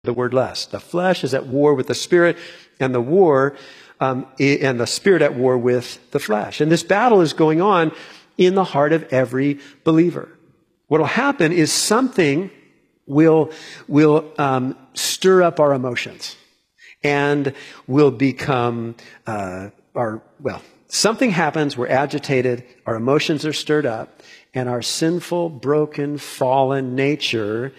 the word lust. The flesh is at war with the spirit, and the spirit at war with the flesh. And this battle is going on in the heart of every believer. What will happen is something will stir up our emotions, and will become something happens. We're agitated. Our emotions are stirred up, and our sinful, broken, fallen nature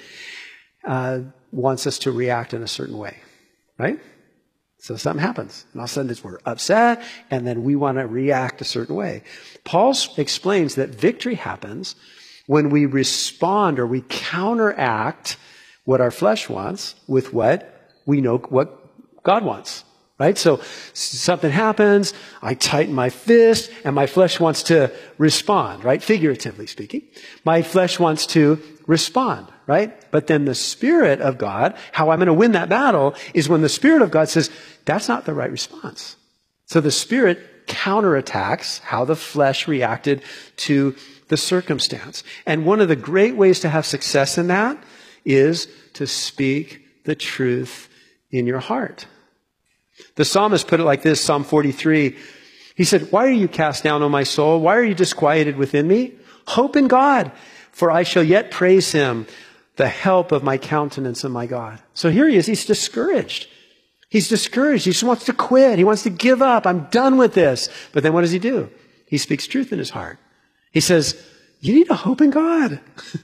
wants us to react in a certain way, right? So something happens, and all of a sudden we're upset, and then we want to react a certain way. Paul explains that victory happens when we respond or we counteract what our flesh wants with what we know what God wants, right? So something happens, I tighten my fist, and my flesh wants to respond, right? Figuratively speaking. My flesh wants to respond, right? But then the Spirit of God, how I'm going to win that battle is when the Spirit of God says, that's not the right response. So the Spirit counterattacks how the flesh reacted to the circumstance. And one of the great ways to have success in that is to speak the truth in your heart. The psalmist put it like this, Psalm 43. He said, "Why are you cast down, O my soul? Why are you disquieted within me? Hope in God, for I shall yet praise him, the help of my countenance and my God." So here he is. He's discouraged. He's discouraged. He just wants to quit. He wants to give up. I'm done with this. But then what does he do? He speaks truth in his heart. He says, you need to hope in God.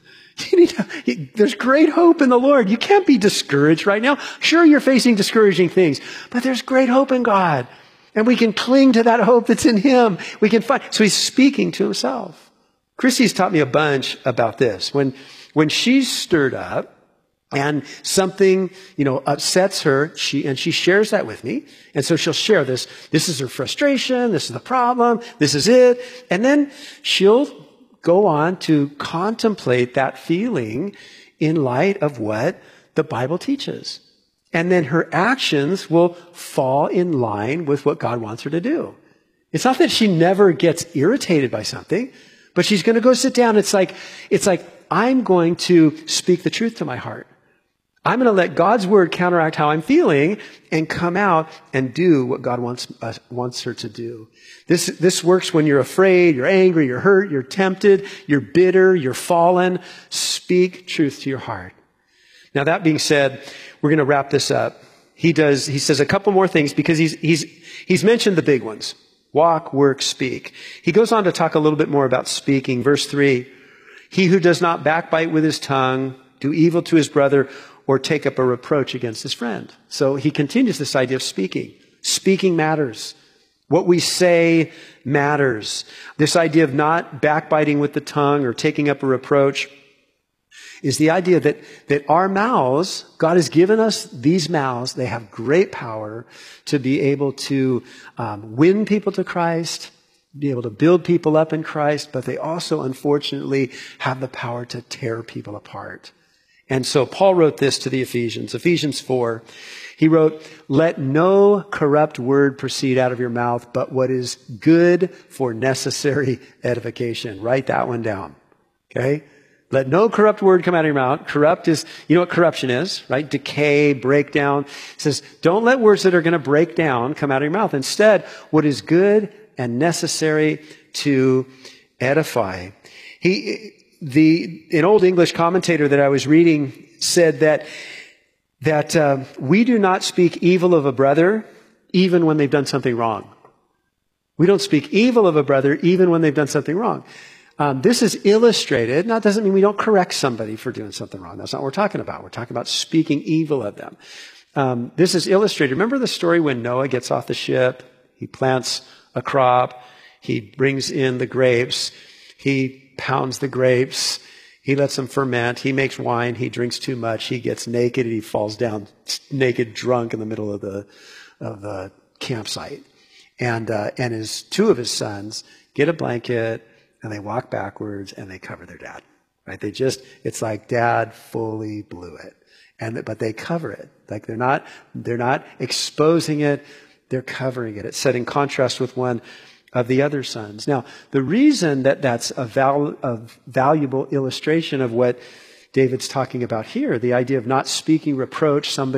There's great hope in the Lord. You can't be discouraged right now. Sure, you're facing discouraging things, but there's great hope in God. And we can cling to that hope that's in him. We can find. So he's speaking to himself. Chrissy's taught me a bunch about this. When she's stirred up and something, upsets her, she shares that with me. And so she'll share this. This is her frustration. This is the problem. This is it. And then she'll go on to contemplate that feeling in light of what the Bible teaches. And then her actions will fall in line with what God wants her to do. It's not that she never gets irritated by something, but she's going to go sit down. It's like, I'm going to speak the truth to my heart. I'm going to let God's word counteract how I'm feeling and come out and do what God wants her to do. This works when you're afraid, you're angry, you're hurt, you're tempted, you're bitter, you're fallen. Speak truth to your heart. Now, that being said, we're going to wrap this up. He says a couple more things because he's mentioned the big ones. Walk, work, speak. He goes on to talk a little bit more about speaking. Verse 3, he who does not backbite with his tongue, do evil to his brother, or take up a reproach against his friend. So he continues this idea of speaking. Speaking matters. What we say matters. This idea of not backbiting with the tongue or taking up a reproach is the idea that our mouths, God has given us these mouths. They have great power to be able to win people to Christ, be able to build people up in Christ, but they also, unfortunately, have the power to tear people apart. And so Paul wrote this to the Ephesians, Ephesians 4. He wrote, "Let no corrupt word proceed out of your mouth, but what is good for necessary edification." Write that one down. Okay? Let no corrupt word come out of your mouth. Corrupt is, you know what corruption is, right? Decay, breakdown. It says, don't let words that are going to break down come out of your mouth. Instead, what is good and necessary to edify. An old English commentator that I was reading said that we do not speak evil of a brother even when they've done something wrong. We don't speak evil of a brother even when they've done something wrong. This is illustrated. Now, it doesn't mean we don't correct somebody for doing something wrong. That's not what we're talking about. We're talking about speaking evil of them. This is illustrated. Remember the story when Noah gets off the ship? He plants a crop. He brings in the grapes. He pounds the grapes. He lets them ferment. He makes wine. He drinks too much. He gets naked and he falls down naked, drunk in the middle of the campsite. And two of his sons get a blanket and they walk backwards and they cover their dad. Right? It's like dad fully blew it. But they cover it. Like they're not exposing it. They're covering it. It's set in contrast with one of the other sons. Now, the reason that that's a valuable illustration of what David's talking about here, the idea of not speaking reproach, somebody